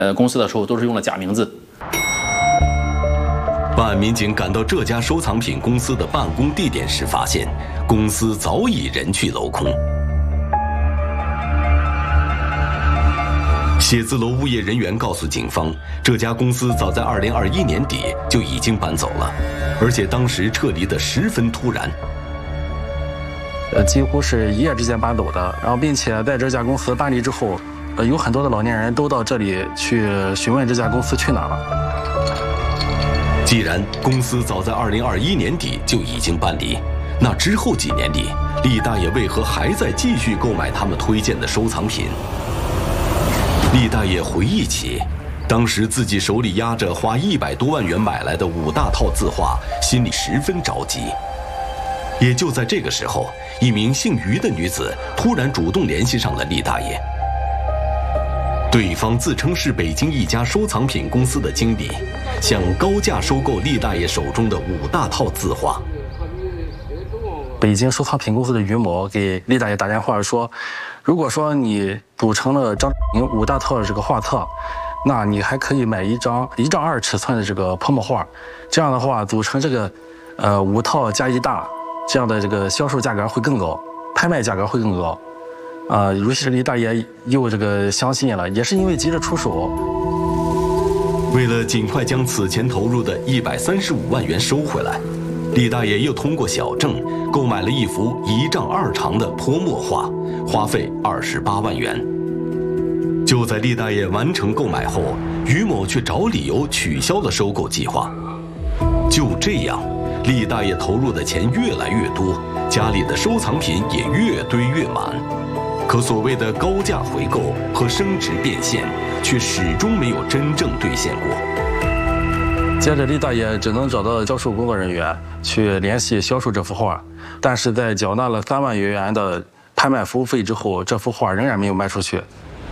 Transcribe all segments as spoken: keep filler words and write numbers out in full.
呃公司的时候都是用了假名字。 办案民警赶到这家收藏品公司的办公地点时，发现公司早已人去楼空。写字楼物业人员告诉警方，这家公司早在二零二一年底就已经搬走了，而且当时撤离的十分突然。 呃，几乎是一夜之间搬走的，然后并且在这家公司搬离之后，呃，有很多的老年人都到这里去询问这家公司去哪了。 既然公司早在二零二一年底就已经搬离，那之后几年里，厉大爷为何还在继续购买他们推荐的收藏品？厉大爷回忆起，当时自己手里压着花一百多万元买来的五大套字画，心里十分着急。也就在这个时候，一名姓于的女子突然主动联系上了厉大爷。对方自称是北京一家收藏品公司的经理，想高价收购厉大爷手中的五大套字画。 北京收藏品公司的于某给厉大爷打电话说，如果说你组成了张明五大套的这个画册，那你还可以买一张一丈二尺寸的这个泼墨画，这样的话组成这个呃五套加一大，这样的这个销售价格会更高，拍卖价格会更高。啊、呃，尤其是厉大爷又这个相信了，也是因为急着出手。 为了尽快将此前投入的一百三十五万元收回来，厉大爷又通过小郑购买了一幅一丈二长的泼墨画，花费二十八万元。就在厉大爷完成购买后，于某却找理由取消了收购计划。就这样，厉大爷投入的钱越来越多，家里的收藏品也越堆越满。可所谓的高价回购和升值变现，却始终没有真正兑现过。 接着，厉大爷只能找到销售工作人员去联系销售这幅画，但是在缴纳了三万余元的拍卖服务费之后，这幅画仍然没有卖出去。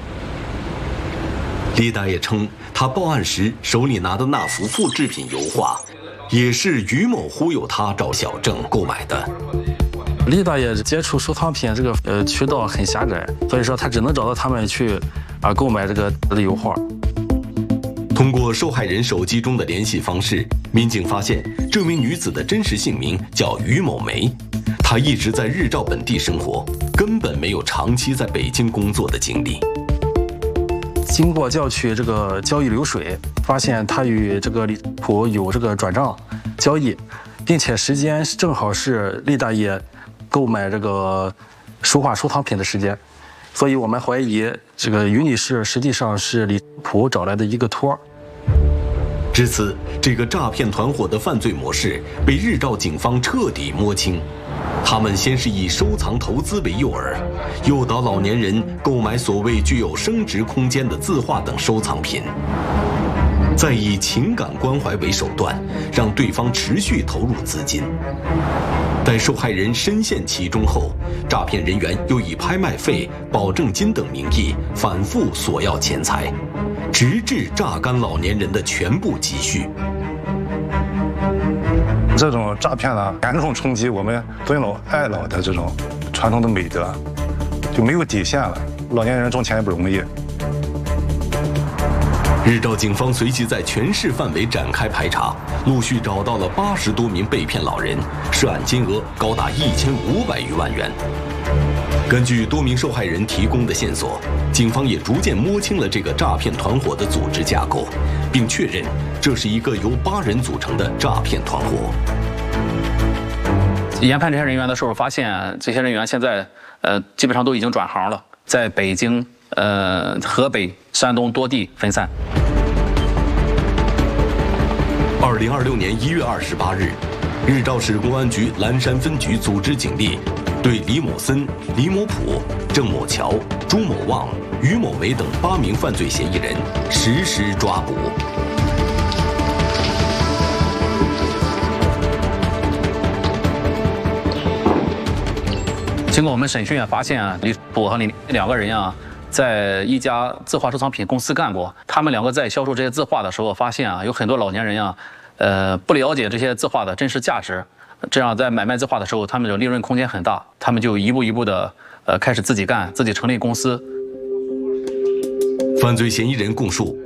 厉大爷称，他报案时手里拿的那幅复制品油画，也是于某忽悠他找小郑购买的。 厉大爷接触收藏品这个呃渠道很狭窄，所以说他只能找到他们去啊、呃、购买这个的油画。 通过受害人手机中的联系方式，民警发现这名女子的真实姓名叫于某梅，她一直在日照本地生活，根本没有长期在北京工作的经历。 经过调取这个交易流水，发现她与这个李普有这个转账交易，并且时间正好是厉大爷购买这个书画收藏品的时间，所以我们怀疑这个于女士实际上是李普找来的一个托。 至此，这个诈骗团伙的犯罪模式被日照警方彻底摸清。他们先是以收藏投资为诱饵，诱导老年人购买所谓具有升值空间的字画等收藏品，再以情感关怀为手段，让对方持续投入资金。待受害人深陷其中后，诈骗人员又以拍卖费、保证金等名义反复索要钱财，直至榨干老年人的全部积蓄。 这种诈骗呢，严重冲击我们尊老爱老的这种传统的美德，就没有底线了。老年人挣钱也不容易。 日照警方随即在全市范围展开排查，陆续找到了八十多名被骗老人，涉案金额高达一千五百余万元。根据多名受害人提供的线索，警方也逐渐摸清了这个诈骗团伙的组织架构，并确认这是一个由八人组成的诈骗团伙。 研判这些人员的时候，发现这些人员现在呃基本上都已经转行了，在北京、呃河北、山东多地分散。 二零二六年一月二十八日，日照市公安局蓝山分局组织警力，对李某森、李某普、郑某桥、朱某旺、于某梅等八名犯罪嫌疑人实施抓捕。 经过我们审讯，发现啊，李普和李两个人啊，在一家字画收藏品公司干过。他们两个在销售这些字画的时候，发现啊，有很多老年人啊，呃，不了解这些字画的真实价值。这样在买卖字画的时候，他们的利润空间很大，他们就一步一步的，呃，开始自己干，自己成立公司。 犯罪嫌疑人供述，